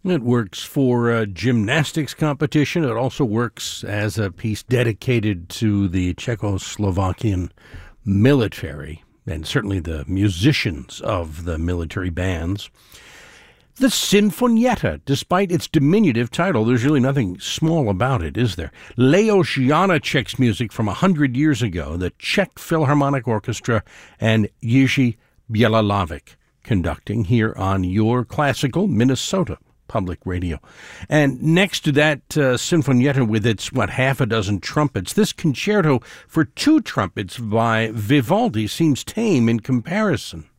It works for a gymnastics competition. It also works as a piece dedicated to the Czechoslovakian military, and certainly the musicians of the military bands. The Sinfonietta, despite its diminutive title, there's really nothing small about it, is there? Leos Janáček's music from 100 years ago, the Czech Philharmonic Orchestra, and Jiří Bělohlavek conducting here on your classical Minnesota Public Radio. And next to that Sinfonietta with its, half a dozen trumpets, this concerto for two trumpets by Vivaldi seems tame in comparison.